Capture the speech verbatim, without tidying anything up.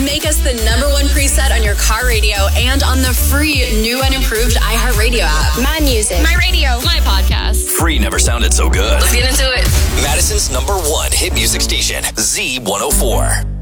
Make us the number one preset on your car radio and on the free new and improved iHeartRadio app. My music. My radio. My podcast. Free never sounded so good. Let's get into it. Madison's number one hit music station, Z one oh four.